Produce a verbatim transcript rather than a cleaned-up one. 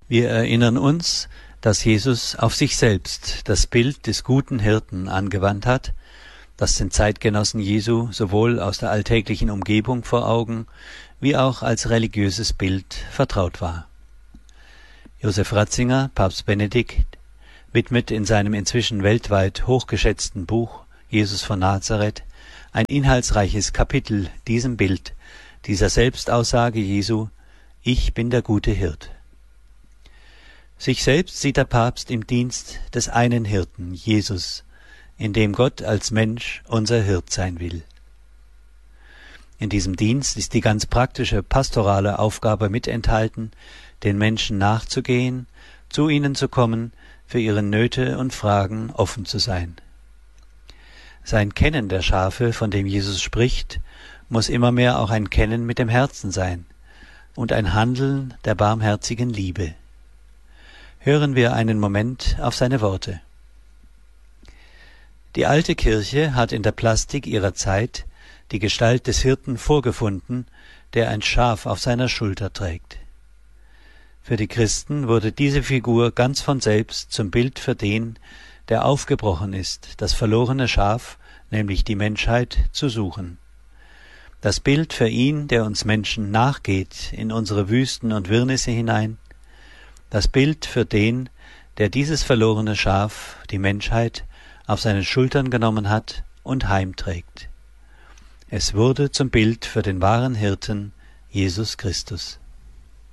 Wir erinnern uns, dass Jesus auf sich selbst das Bild des guten Hirten angewandt hat, das den Zeitgenossen Jesu sowohl aus der alltäglichen Umgebung vor Augen wie auch als religiöses Bild vertraut war. Josef Ratzinger, Papst Benedikt, widmet in seinem inzwischen weltweit hochgeschätzten Buch Jesus von Nazareth ein inhaltsreiches Kapitel diesem Bild, dieser Selbstaussage Jesu: Ich bin der gute Hirt. Sich selbst sieht der Papst im Dienst des einen Hirten, Jesus, in dem Gott als Mensch unser Hirt sein will. In diesem Dienst ist die ganz praktische pastorale Aufgabe mit enthalten, den Menschen nachzugehen, zu ihnen zu kommen, für ihre Nöte und Fragen offen zu sein. Sein Kennen der Schafe, von dem Jesus spricht, muss immer mehr auch ein Kennen mit dem Herzen sein und ein Handeln der barmherzigen Liebe. Hören wir einen Moment auf seine Worte. Die alte Kirche hat in der Plastik ihrer Zeit die Gestalt des Hirten vorgefunden, der ein Schaf auf seiner Schulter trägt. Für die Christen wurde diese Figur ganz von selbst zum Bild für den, der aufgebrochen ist, das verlorene Schaf, nämlich die Menschheit, zu suchen. Das Bild für ihn, der uns Menschen nachgeht in unsere Wüsten und Wirrnisse hinein, das Bild für den, der dieses verlorene Schaf, die Menschheit, auf seine Schultern genommen hat und heimträgt. Es wurde zum Bild für den wahren Hirten, Jesus Christus.